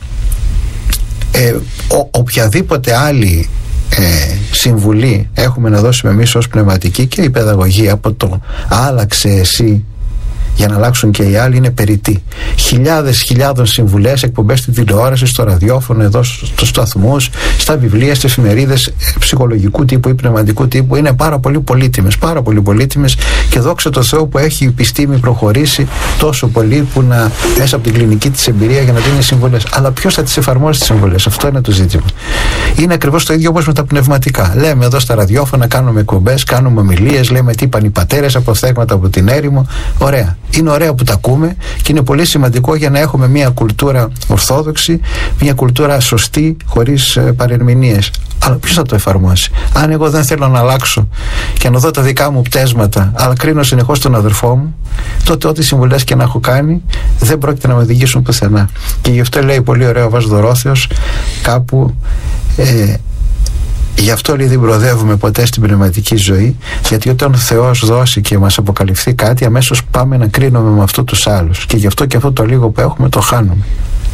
ε, ο, οποιαδήποτε άλλη Ε, συμβουλή έχουμε να δώσουμε εμείς ως πνευματική και η παιδαγωγή, από το άλλαξε εσύ για να αλλάξουν και οι άλλοι είναι περιττή. Χιλιάδες χιλιάδων συμβουλές, εκπομπές στη τηλεόραση, στο ραδιόφωνο, εδώ στους σταθμούς, στα βιβλία, στις εφημερίδες ψυχολογικού τύπου ή πνευματικού τύπου είναι πάρα πολύ πολύτιμες, πάρα πολύ πολύτιμες, και δόξα τω Θεώ που έχει η επιστήμη προχωρήσει τόσο πολύ που να μέσα από την κλινική της εμπειρία για να δίνει συμβουλές. Αλλά ποιος θα τις εφαρμόσει τις συμβουλές? Αυτό είναι το ζήτημα. Είναι ακριβώς το ίδιο όπως με τα πνευματικά. Λέμε εδώ στα ραδιόφωνα, κάνουμε εκπομπές, κάνουμε ομιλίες, λέμε τι είπαν οι πατέρες, αποφθέγματα από την έρημο. Ωραία. Είναι ωραία που τα ακούμε και είναι πολύ σημαντικό για να έχουμε μια κουλτούρα ορθόδοξη, μια κουλτούρα σωστή, χωρίς ε, παρερμηνίες. Αλλά ποιος θα το εφαρμόσει? Αν εγώ δεν θέλω να αλλάξω και να δω τα δικά μου πτέσματα, αλλά κρίνω συνεχώς τον αδερφό μου, τότε ό,τι συμβουλές και να έχω κάνει δεν πρόκειται να με οδηγήσουν πουθενά. Και γι' αυτό λέει πολύ ωραίο ο Βάσος Δωρόθεος κάπου, ε, γι' αυτό λέει δεν προοδεύουμε ποτέ στην πνευματική ζωή, γιατί όταν ο Θεός δώσει και μας αποκαλυφθεί κάτι, αμέσως πάμε να κρίνουμε με αυτό τους άλλους, και γι' αυτό και αυτό το λίγο που έχουμε το χάνουμε.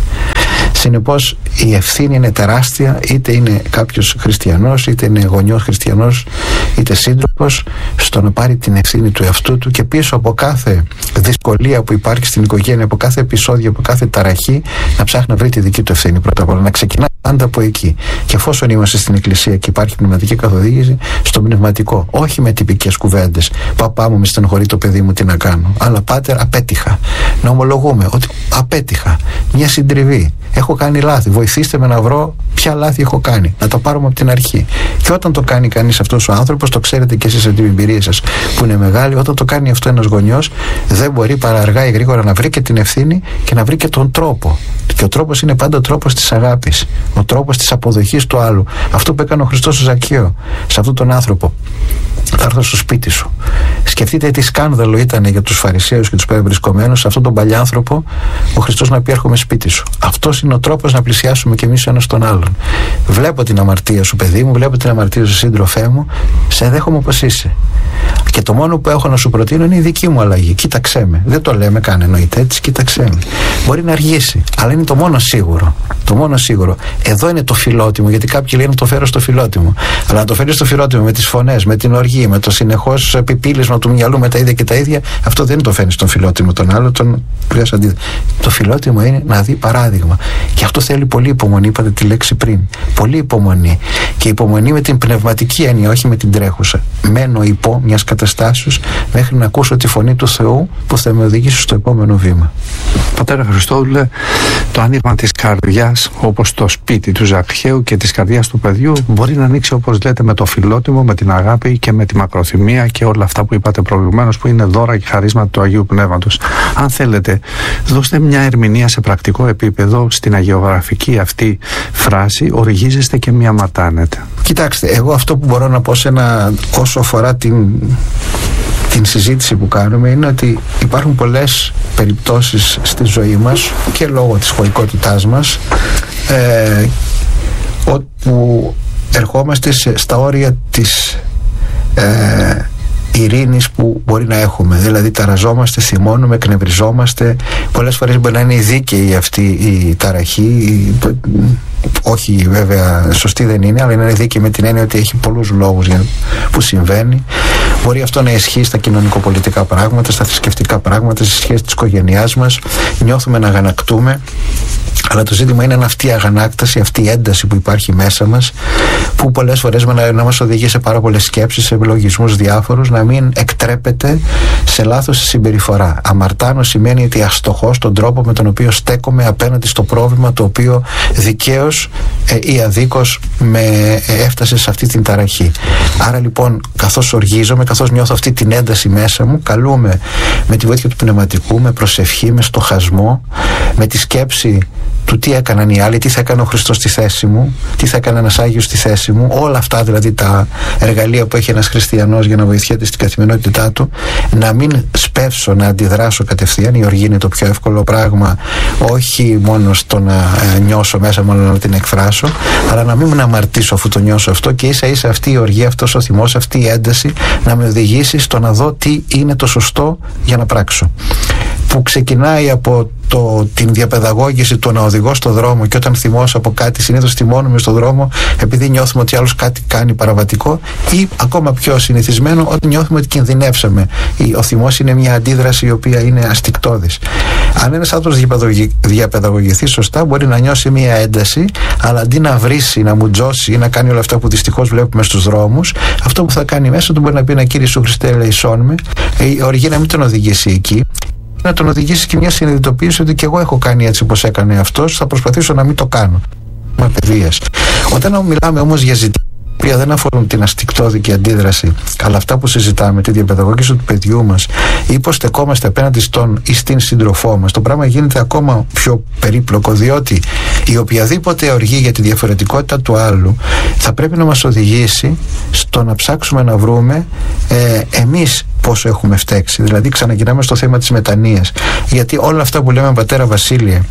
Συνεπώς η ευθύνη είναι τεράστια, είτε είναι κάποιος χριστιανός, είτε είναι γονιός χριστιανός, είτε σύντροφος, στο να πάρει την ευθύνη του εαυτού του, και πίσω από κάθε δυσκολία που υπάρχει στην οικογένεια, από κάθε επεισόδιο, από κάθε ταραχή, να ψάχνει να βρει τη δική του ευθύνη πρώτα απ' όλα, να ξεκινά πάντα από εκεί. Και εφόσον είμαστε στην Εκκλησία και υπάρχει πνευματική καθοδήγηση, στο πνευματικό, όχι με τυπικές κουβέντες. Παπά μου, με στενοχωρεί το παιδί μου, τι να κάνω? Αλλά πάτερ, απέτυχα. Να ομολογούμε ότι απέτυχα. Μια συντριβή. Έχω κάνει λάθη. Βοηθήστε με να βρω ποια λάθη έχω κάνει. Να τα πάρουμε από την αρχή. Και όταν το κάνει κανείς αυτός ο άνθρωπος, το ξέρετε και εσείς από την εμπειρία σας που είναι μεγάλη, όταν το κάνει αυτό ένας γονιός, δεν μπορεί παρά αργά ή γρήγορα να βρει και την ευθύνη και να βρει και τον τρόπο. Και ο τρόπος είναι πάντα ο τρόπος της αγάπης. Ο τρόπος της αποδοχής του άλλου. Αυτό που έκανε ο Χριστός στο Ζακχαίο, σε αυτόν τον άνθρωπο. Θα έρθω στο σπίτι σου. Σκεφτείτε τι σκάνδαλο ήταν για τους Φαρισαίους και τους περιβρισκομένους, σε αυτόν τον παλιάνθρωπο, ο Χριστός να πει: έρχομαι σπίτι σου. Αυτός είναι ο τρόπος να πλησιάσουμε κι εμείς ο ένας τον άλλον. Βλέπω την αμαρτία σου, παιδί μου, βλέπω την αμαρτία σου, σύντροφέ μου, σε δέχομαι όπως είσαι. Και το μόνο που έχω να σου προτείνω είναι η δική μου αλλαγή. Κοίταξέ με. Δεν το λέμε καν εννοείται έτσι, κοίταξέ με. Μπορεί να αργήσει, αλλά είναι το μόνο σίγουρο. Το μόνο σίγουρο. Εδώ είναι το φιλότιμο, γιατί κάποιοι λένε να το φέρω στο φιλότιμο. Αλλά να το φέρει στο φιλότιμο με τις φωνές, με την οργή, με το συνεχώς επιπύλισμα του μυαλού με τα ίδια και τα ίδια, αυτό δεν το φέρνει στον φιλότιμο τον άλλο, τον βγάζει αντίθετα. Το φιλότιμο είναι να δει παράδειγμα. Και αυτό θέλει πολύ υπομονή, είπατε τη λέξη πριν. Πολύ υπομονή. Και υπομονή με την πνευματική έννοια, όχι με την τρέχουσα. Μένω υπό μιας καταστάσεως μέχρι να ακούσω τη φωνή του Θεού που θα με οδηγήσει στο επόμενο βήμα. Πατέρα Χριστόδουλε, το άνοιγμα της καρδιάς, όπως το σπίτι του Ζακχαίου, και της καρδιάς του παιδιού, μπορεί να ανοίξει, όπως λέτε, με το φιλότιμο, με την αγάπη και με τη μακροθυμία και όλα αυτά που είπατε προηγουμένως, που είναι δώρα και χαρίσματα του Αγίου Πνεύματος. Αν θέλετε, δώστε μια ερμηνεία σε πρακτικό επίπεδο στην αγιογραφική αυτή φράση, οργίζεστε και μη αμαρτάνετε. Κοιτάξτε, εγώ αυτό που μπορώ να πω σε ένα, όσο αφορά την, την συζήτηση που κάνουμε, είναι ότι υπάρχουν πολλές περιπτώσεις στη ζωή μας και λόγω της χωρικότητάς μας, ε, όπου ερχόμαστε σε, στα όρια της ε, ειρήνης που μπορεί να έχουμε. Δηλαδή ταραζόμαστε, θυμώνουμε, εκνευριζόμαστε. Πολλές φορές μπορεί να είναι δίκαιη αυτή η ταραχή, όχι βέβαια σωστή δεν είναι, αλλά είναι δίκαιη με την έννοια ότι έχει πολλούς λόγους για που συμβαίνει. Μπορεί αυτό να ισχύει στα κοινωνικοπολιτικά πράγματα, στα θρησκευτικά πράγματα, στις σχέσεις της οικογένειάς μας. Νιώθουμε να αγανακτούμε, αλλά το ζήτημα είναι αυτή η αγανάκταση, αυτή η ένταση που υπάρχει μέσα μας, που πολλές φορές να, να μας οδηγεί σε πάρα πολλές σκέψεις, σε λογισμούς διάφορους, να μην εκτρέπεται σε λάθος συμπεριφορά. Αμαρτάνω σημαίνει ότι αστοχώ στον τρόπο με τον οποίο στέκομαι απέναντι στο πρόβλημα το οποίο δικαίως ε, ή αδίκως με ε, έφτασε σε αυτή την ταραχή. Άρα λοιπόν, καθώς οργίζομαι, καθώς νιώθω αυτή την ένταση μέσα μου, καλούμε με τη βοήθεια του πνευματικού, με προσευχή, με στοχασμό, με τη σκέψη του τι έκαναν οι άλλοι, τι θα έκανε ο Χριστός στη θέση μου, τι θα έκανε ένας Άγιος στη θέση μου, όλα αυτά δηλαδή τα εργαλεία που έχει ένας χριστιανός για να βοηθιέται στην καθημερινότητά του, να μην σπεύσω να αντιδράσω κατευθείαν. Η οργή είναι το πιο εύκολο πράγμα, όχι μόνο στο να νιώσω μέσα μόνο να την εκφράσω, αλλά να μην με αμαρτήσω αφού το νιώσω αυτό, και ίσα ίσα αυτή η οργή, αυτός ο θυμός, αυτή η ένταση να με οδηγήσει στο να δω τι είναι το σωστό για να πράξω. που ξεκινάει από το, την διαπαιδαγώγηση του να οδηγώ στο δρόμο, και όταν θυμώσω από κάτι συνήθως θυμώνουμε στο δρόμο επειδή νιώθουμε ότι άλλος κάτι κάνει παραβατικό, ή ακόμα πιο συνηθισμένο όταν νιώθουμε ότι κινδυνεύσαμε. Ο θυμός είναι μια αντίδραση η οποία είναι αστικτώδης. Αν ένας άνθρωπος διαπαιδαγωγηθεί σωστά, μπορεί να νιώσει μια ένταση, αλλά αντί να βρίσει, να μουτζώσει ή να κάνει όλα αυτά που δυστυχώς βλέπουμε στους δρόμους, αυτό που θα κάνει μέσα του μπορεί να πει ένα Κύριε Ιησού Χριστέ ελεησόν με, η οργή να μην τον οδηγήσει εκεί, να τον οδηγήσει και μια συνειδητοποίηση ότι και εγώ έχω κάνει έτσι όπως έκανε αυτός, θα προσπαθήσω να μην το κάνω. Μα παιδείας. Όταν μιλάμε όμως για ζητήματα που δεν αφορούν την αστικτώδικη αντίδραση, αλλά αυτά που συζητάμε, τη διαπαιδαγώγηση του παιδιού μας, ή πως στεκόμαστε απέναντι στον ή στην σύντροφό μας, το πράγμα γίνεται ακόμα πιο περίπλοκο, διότι η οποιαδήποτε οργή για τη διαφορετικότητα του άλλου θα πρέπει να μας οδηγήσει στο να ψάξουμε να βρούμε ε, εμείς πόσο έχουμε φταίξει. Δηλαδή ξαναγυρνάμε στο θέμα της μετανοίας, γιατί όλα αυτά που λέμε πατέρα Βασίλειε,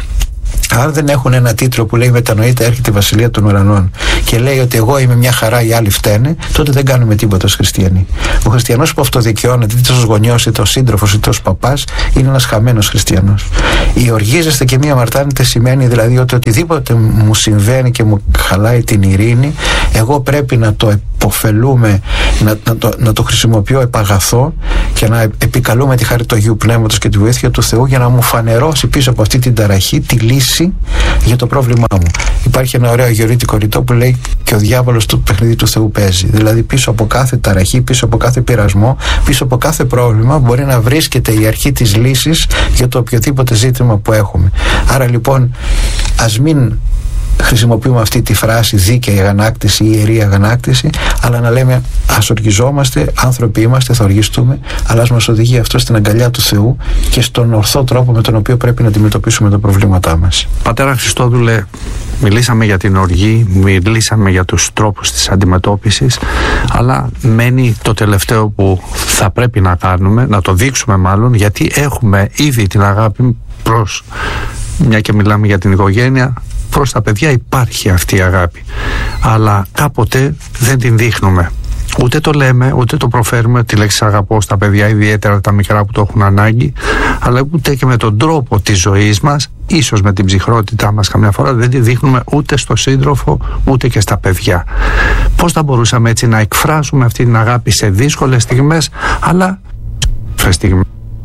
αν δεν έχουν ένα τίτλο που λέει μετανοείται έρχεται η Βασιλεία των Ουρανών και λέει ότι εγώ είμαι μια χαρά, οι άλλοι φταίνε, τότε δεν κάνουμε τίποτα ως χριστιανοί. Ο χριστιανός που αυτοδικαιώνεται είτε ως γονιός είτε ως σύντροφος είτε ως παπάς είναι ένας χαμένος χριστιανός. Η οργίζεστε και μία αμαρτάνετε σημαίνει δηλαδή ότι οτιδήποτε μου συμβαίνει και μου χαλάει την ειρήνη, εγώ πρέπει να το υποφελούμε, να, να, το, να το χρησιμοποιώ επαγαθό και να επικαλούμε τη χάρη του Αγίου Πνεύματος και τη βοήθεια του Θεού για να μου φανερώσει πίσω από αυτή την ταραχή τη λύση για το πρόβλημά μου. Υπάρχει ένα ωραίο αγιορείτικο ρητό που λέει και ο διάβολος το παιχνίδι του Θεού παίζει. Δηλαδή πίσω από κάθε ταραχή, πίσω από κάθε πειρασμό, πίσω από κάθε πρόβλημα μπορεί να βρίσκεται η αρχή της λύσης για το οποιοδήποτε ζήτημα που έχουμε. Άρα λοιπόν ας μην χρησιμοποιούμε αυτή τη φράση δίκαιη αγανάκτηση ή ιερή αγανάκτηση, αλλά να λέμε ας οργιζόμαστε, άνθρωποι είμαστε, θα οργιστούμε, αλλά ας μας οδηγεί αυτό στην αγκαλιά του Θεού και στον ορθό τρόπο με τον οποίο πρέπει να αντιμετωπίσουμε τα προβλήματά μας. Πατέρα Χριστόδουλε, μιλήσαμε για την οργή, μιλήσαμε για τους τρόπους της αντιμετώπισης, αλλά μένει το τελευταίο που θα πρέπει να κάνουμε, να το δείξουμε μάλλον, γιατί έχουμε ήδη την αγάπη προς, μια και μιλάμε για την οικογένεια, προς τα παιδιά υπάρχει αυτή η αγάπη, αλλά κάποτε δεν την δείχνουμε. Ούτε το λέμε, ούτε το προφέρουμε τη λέξη αγαπώ στα παιδιά, ιδιαίτερα τα μικρά που το έχουν ανάγκη, αλλά ούτε και με τον τρόπο της ζωής μας, ίσως με την ψυχρότητά μας καμιά φορά, δεν τη δείχνουμε ούτε στο σύντροφο ούτε και στα παιδιά. Πώς θα μπορούσαμε έτσι να εκφράσουμε αυτή την αγάπη σε δύσκολες στιγμές, αλλά σε στιγμές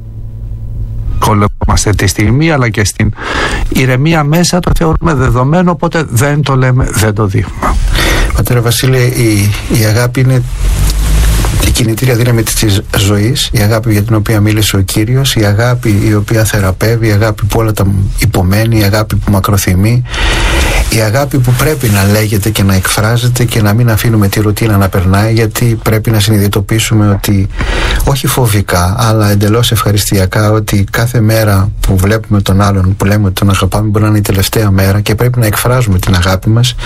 κολλευόμαστε τη στιγμή, αλλά και στην ηρεμία μέσα το θεωρούμε δεδομένο, οπότε δεν το λέμε, δεν το δείχνουμε. Πατέρα Βασίλη, η, η αγάπη είναι η κινητήρια δύναμη της ζωής, η αγάπη για την οποία μίλησε ο Κύριος, η αγάπη η οποία θεραπεύει, η αγάπη που όλα τα υπομένει, η αγάπη που μακροθυμεί, η αγάπη που πρέπει να λέγεται και να εκφράζεται και να μην αφήνουμε τη ρουτίνα να περνάει, γιατί πρέπει να συνειδητοποιήσουμε ότι όχι φοβικά αλλά εντελώς ευχαριστιακά ότι κάθε μέρα που βλέπουμε τον άλλον, που λέμε ότι τον αγαπάμε, μπορεί να είναι η τελευταία μέρα και πρέπει να εκφράζουμε την αγάπη μας,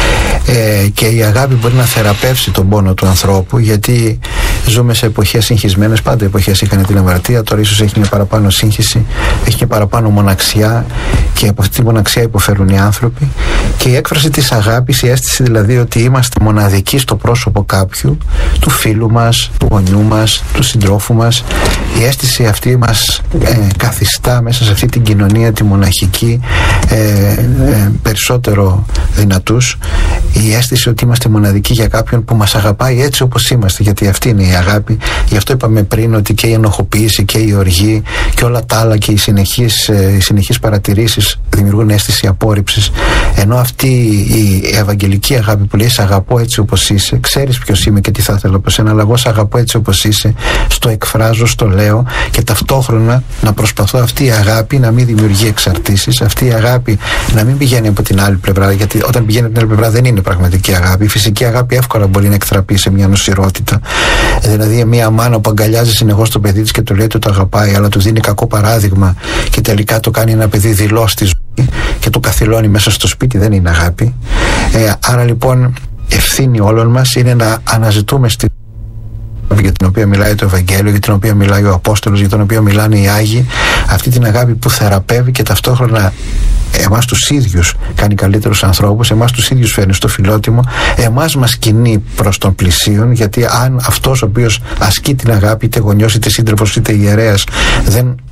ε, και η αγάπη μπορεί να θεραπεύσει τον πόνο του ανθρώπου, γιατί ζούμε σε εποχές συγχυσμένες, πάντα εποχές είχαν την αμαρτία, τώρα ίσως έχει μια παραπάνω σύγχυση, έχει και παραπάνω μοναξιά και από αυτή τη μοναξιά υποφέρουν οι άνθρωποι, και η έκφραση της αγάπης, η αίσθηση δηλαδή ότι είμαστε μοναδικοί στο πρόσωπο κάποιου, του φίλου μας, του γονιού μας, του συντρόφου μας, η αίσθηση αυτή μας ε, καθιστά μέσα σε αυτή την κοινωνία τη μοναχική ε, ε, περισσότερο δυνατούς, η αίσθηση ότι είμαστε μοναδικοί για κάποιον που μας αγαπάει έτσι όπως είμαστε, γιατί αυτή είναι η αγάπη. Γι' αυτό είπαμε πριν ότι και η ενοχοποίηση και η οργή και όλα τα άλλα και οι συνεχείς, ε, οι συνεχείς παρατηρήσεις δημιουργούν αίσθηση απόρριψης, ενώ αυτή η ευαγγελική αγάπη που λέει «Σ' αγαπώ έτσι όπως είσαι», ξέρεις ποιος είμαι και τι θα ήθελα από σένα, αλλά εγώ σ' αγαπώ έτσι όπως είσαι, στο εκφράζω, στο λέω, και ταυτόχρονα να προσπαθώ αυτή η αγάπη να μην δημιουργεί εξαρτήσεις, αυτή η αγάπη να μην πηγαίνει από την άλλη πλευρά, γιατί όταν πηγαίνει από την άλλη πλευρά δεν είναι πραγματική αγάπη. Η φυσική αγάπη εύκολα μπορεί να εκτραπεί σε μια νοσηρότητα. Δηλαδή, μια μάνα που αγκαλιάζει συνεχώς το παιδί της και του λέει ότι το αγαπάει, αλλά του δίνει κακό παράδειγμα και τελικά το κάνει ένα παιδί δειλό στη ζωή και το καθυλώνει μέσα στο σπίτι, δεν είναι αγάπη. Ε, άρα λοιπόν, ευθύνη όλων μας είναι να αναζητούμε στη για την οποία μιλάει το Ευαγγέλιο, για την οποία μιλάει ο Απόστολος, για την οποία μιλάνε οι Άγιοι, αυτή την αγάπη που θεραπεύει και ταυτόχρονα εμάς τους ίδιους κάνει καλύτερους ανθρώπους, εμάς τους ίδιους φέρνει στο φιλότιμο, εμάς μας κινεί προς τον πλησίον, γιατί αν αυτός ο οποίος ασκεί την αγάπη, είτε γονιός είτε σύντροφος είτε ιερέας, δεν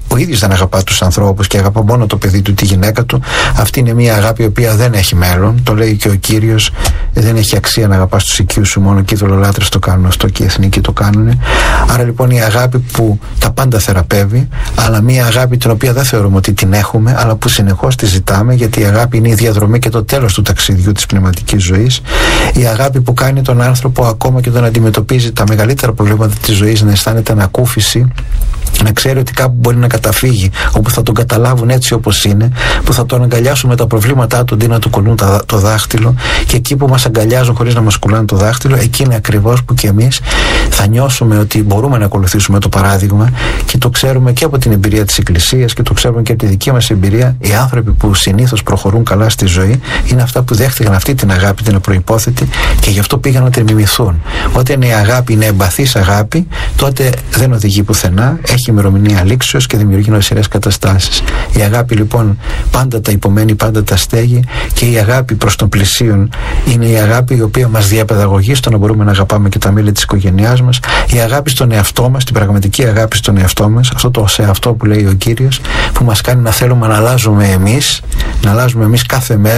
ο ίδιος δεν αγαπά τους ανθρώπους και αγαπά μόνο το παιδί του, τη γυναίκα του, αυτή είναι μια αγάπη η οποία δεν έχει μέλλον. Το λέει και ο Κύριος, δεν έχει αξία να αγαπάς τους οικείους σου μόνο, και οι ειδωλολάτρες το κάνουν αυτό και οι εθνικοί το κάνουν. Άρα λοιπόν η αγάπη που τα πάντα θεραπεύει, αλλά μια αγάπη την οποία δεν θεωρούμε ότι την έχουμε, αλλά που συνεχώς τη ζητάμε, γιατί η αγάπη είναι η διαδρομή και το τέλος του ταξιδιού της πνευματικής ζωής. Η αγάπη που κάνει τον άνθρωπο, ακόμα και όταν αντιμετωπίζει τα μεγαλύτερα προβλήματα της ζωής, να αισθάνεται ανακούφιση, να ξέρει ότι κάπου μπορεί να καταφύγει, όπου θα τον καταλάβουν έτσι όπως είναι, που θα τον αγκαλιάσουν με τα προβλήματά του αντί να του κολλούν το δάχτυλο, και εκεί που μας αγκαλιάζουν χωρίς να μας κολλάνε το δάχτυλο, εκεί είναι ακριβώς που και εμείς θα νιώσουμε ότι μπορούμε να ακολουθήσουμε το παράδειγμα. Και το ξέρουμε και από την εμπειρία της Εκκλησίας και το ξέρουμε και από τη δική μας εμπειρία. Οι άνθρωποι που συνήθως προχωρούν καλά στη ζωή είναι αυτά που δέχτηκαν αυτή την αγάπη, την απροϋπόθετη, και γι' αυτό πήγαν να την μιμηθούν. Όταν η αγάπη είναι εμπαθής αγάπη, τότε δεν οδηγεί πουθενά, έχει ημερομηνία λήξεως και δημιουργεί νοσηρές καταστάσεις. Η αγάπη λοιπόν πάντα τα υπομένει, πάντα τα στέγει, και η αγάπη προς τον πλησίον είναι η αγάπη η οποία μας διαπαιδαγωγεί στο να μπορούμε να αγαπάμε και τα μέλη της οικογένειάς μας. Η αγάπη στον εαυτό μας, την πραγματική αγάπη στον εαυτό μας, αυτό το σε αυτό που λέει ο Κύριος, που μας κάνει να θέλουμε να αλλάζουμε εμείς, να αλλάζουμε εμείς κάθε μέρα.